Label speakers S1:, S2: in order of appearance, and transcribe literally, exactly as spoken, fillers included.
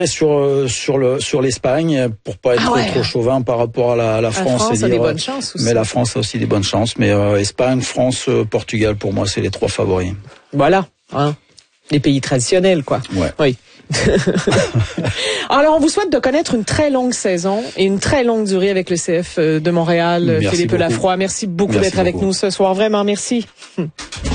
S1: sur sur le sur l'Espagne pour pas être
S2: ah ouais.
S1: trop chauvin par rapport à la, à la France.
S2: La France
S1: dire,
S2: a des bonnes chances aussi.
S1: Mais la France a aussi des bonnes chances. Mais euh, Espagne, France, euh, Portugal, pour moi, c'est les trois favoris.
S2: Voilà, hein. Les pays traditionnels, quoi.
S1: Ouais.
S2: Oui. Alors, on vous souhaite de connaître une très longue saison et une très longue durée avec le C F de Montréal.
S1: Merci
S2: Philippe
S1: beaucoup.
S2: Lafroy, merci beaucoup
S1: merci
S2: d'être avec
S1: beaucoup.
S2: nous ce soir. Vraiment, merci.